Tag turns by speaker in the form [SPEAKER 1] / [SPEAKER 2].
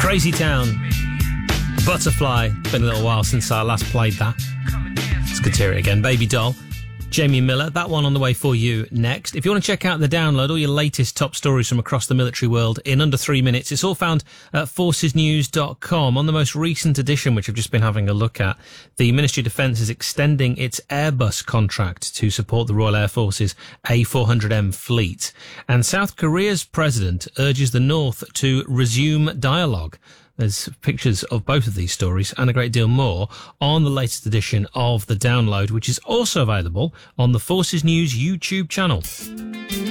[SPEAKER 1] Crazy Town, Butterfly. Been a little while since I last played that. It's good to hear it again. Baby Doll, Jamie Miller. That one on the way for you next. If you want to check out the download, all your latest top stories from across the military world in under 3 minutes, it's all found at forcesnews.com. On the most recent edition, which I've just been having a look at, the Ministry of Defence is extending its Airbus contract to support the Royal Air Force's A400M fleet. And South Korea's president urges the North to resume dialogue. There's pictures of both of these stories and a great deal more on the latest edition of The Download, which is also available on the Forces News YouTube channel.